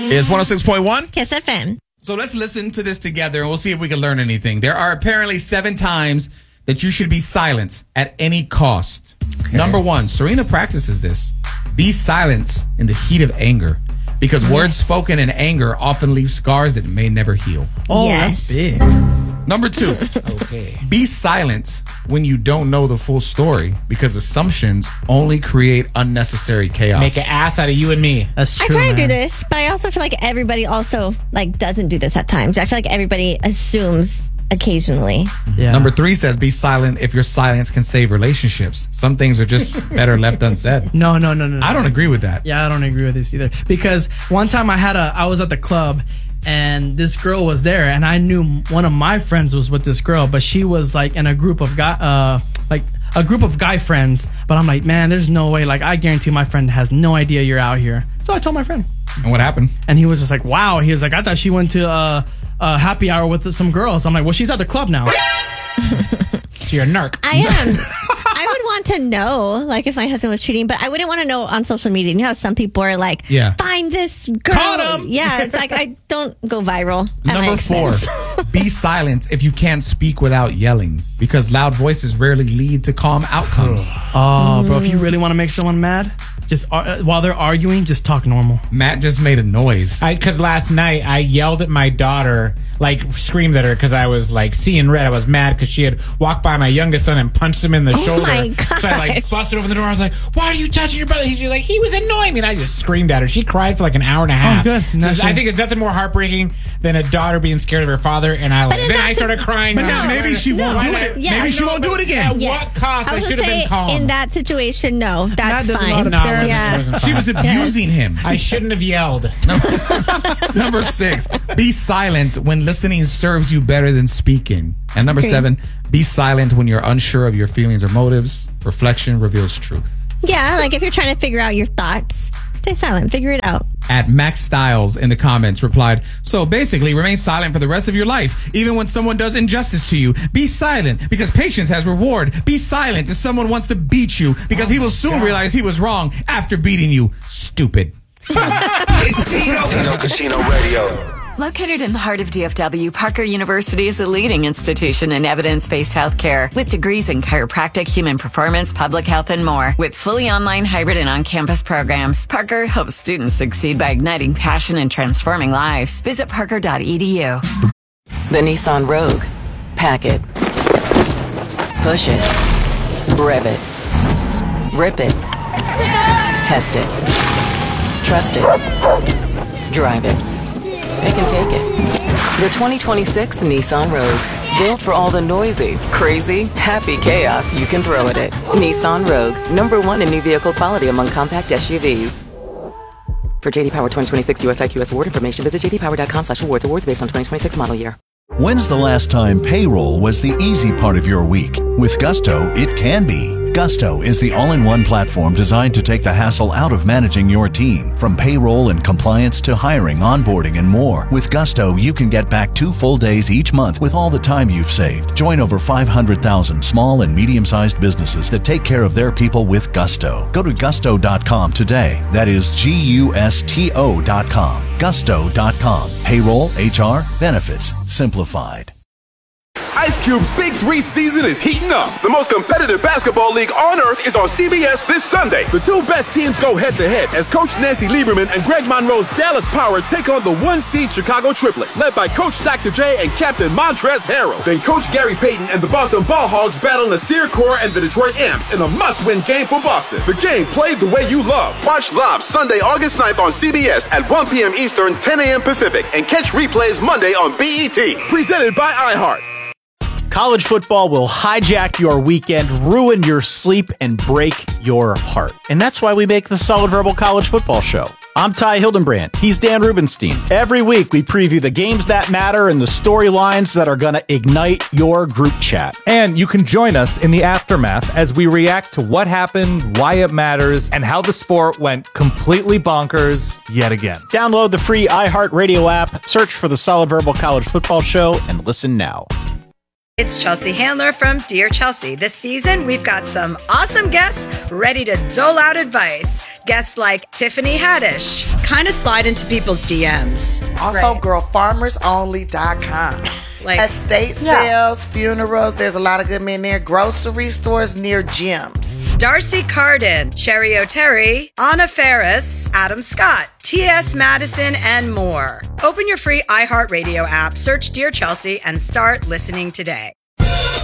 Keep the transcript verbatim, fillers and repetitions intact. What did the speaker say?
is one oh six point one Kiss F M. So let's listen to this together and we'll see if we can learn anything. There are apparently seven times that you should be silent at any cost. Okay. Number one, Serena practices this. Be silent in the heat of anger, because yes. words spoken in anger often leave scars that may never heal. Oh, yes. that's big. Number two, okay. Be silent when you don't know the full story, because assumptions only create unnecessary chaos. Make an ass out of you and me. That's true. I try man. to do this, but I also feel like everybody also like doesn't do this at times. I feel like everybody assumes occasionally. Yeah. Number three says be silent if your silence can save relationships. Some things are just better left unsaid. No, no, no, no, no. I don't agree with that. Yeah, I don't agree with this either. Because one time I had a, I was at the club and this girl was there and I knew one of my friends was with this girl, but she was like in a group of guy, uh, like a group of guy friends. But I'm like, man, there's no way. Like, I guarantee my friend has no idea you're out here. So I told my friend. And what happened? And he was just like, wow. He was like, I thought she went to uh, a happy hour with some girls. I'm like, well, she's at the club now. So you're a narc. I am. I would want to know, like, if my husband was cheating, but I wouldn't want to know on social media. You know how some people are like, yeah. find this girl. Caught him. Yeah, it's like, I don't go viral. Number four, be silent if you can't speak without yelling, because loud voices rarely lead to calm outcomes. Oh, bro, if you really want to make someone mad, just uh, while they're arguing, just talk normal. Matt just made a noise. Because last night I yelled at my daughter, like screamed at her because I was like seeing red. I was mad because she had walked by my youngest son and punched him in the oh shoulder. My gosh. So I like busted open the door. I was like, "Why are you touching your brother?" He's like, "He was annoying me." And I just screamed at her. She cried for like an hour and a half. Oh, good. So I think it's nothing more heartbreaking than a daughter being scared of her father. And I like then I started crying. But now maybe she won't do it. Yeah. Maybe she won't do it again. At Yeah. what cost? I, I should have been calm. In that situation, no, that's Matt does a lot fine. of no, it wasn't, Yeah. it wasn't She fine. was abusing him. I shouldn't have yelled. Number six, be silent when listening serves you better than speaking. And number Okay. seven, be silent when you're unsure of your feelings or motives. Reflection reveals truth. Yeah, like if you're trying to figure out your thoughts, stay silent, figure it out. At Max Styles in the comments replied, so basically remain silent for the rest of your life. Even when someone does injustice to you, be silent because patience has reward. Be silent if someone wants to beat you because oh he will soon God. realize he was wrong after beating you. Stupid. It's Tino. Tino Cucino Radio. Located in the heart of D F W, Parker University is a leading institution in evidence-based healthcare with degrees in chiropractic, human performance, public health, and more. With fully online, hybrid, and on-campus programs, Parker helps students succeed by igniting passion and transforming lives. Visit parker dot e d u. The Nissan Rogue. Pack it. Push it. Rev it. Rip it. Test it. Trust it. Drive it. They can take it. The twenty twenty-six Nissan Rogue. Built for all the noisy, crazy, happy chaos you can throw at it. Nissan Rogue. Number one in new vehicle quality among compact S U Vs. For J D Power twenty twenty-six U S I Q S award information, visit j d power dot com slash awards. Awards based on twenty twenty-six model year. When's the last time payroll was the easy part of your week? With Gusto, it can be. Gusto is the all-in-one platform designed to take the hassle out of managing your team. From payroll and compliance to hiring, onboarding, and more. With Gusto, you can get back two full days each month with all the time you've saved. Join over five hundred thousand small and medium-sized businesses that take care of their people with Gusto. Go to gusto dot com today. That is G U S T O dot com. gusto dot com. Payroll, H R, benefits, simplified. Ice Cube's Big Three season is heating up. The most competitive basketball league on earth is on C B S this Sunday. The two best teams go head-to-head as Coach Nancy Lieberman and Greg Monroe's Dallas Power take on the one-seed Chicago Triplets, led by Coach Doctor J and Captain Montrezl Harrell. Then Coach Gary Payton and the Boston Ball Hogs battle Nasir Kaur and the Detroit Amps in a must-win game for Boston. The game played the way you love. Watch live Sunday, August ninth on C B S at one p.m. Eastern, ten a.m. Pacific, and catch replays Monday on B E T. Presented by iHeart. College football will hijack your weekend, ruin your sleep, and break your heart. And that's why we make the Solid Verbal College Football Show. I'm Ty Hildenbrand. He's Dan Rubenstein. Every week, we preview the games that matter and the storylines that are going to ignite your group chat. And you can join us in the aftermath as we react to what happened, why it matters, and how the sport went completely bonkers yet again. Download the free iHeartRadio app, search for the Solid Verbal College Football Show, and listen now. It's Chelsea Handler from Dear Chelsea. This season, we've got some awesome guests ready to dole out advice. Guests like Tiffany Haddish kind of slide into people's D Ms. Also, girl farmers only dot com. Like estate yeah. sales, funerals, there's a lot of good men there. Grocery stores near gyms. Darcy Carden, Cherry O'Terry, Anna Ferris, Adam Scott, T S Madison, and more. Open your free iHeartRadio app, search Dear Chelsea, and start listening today.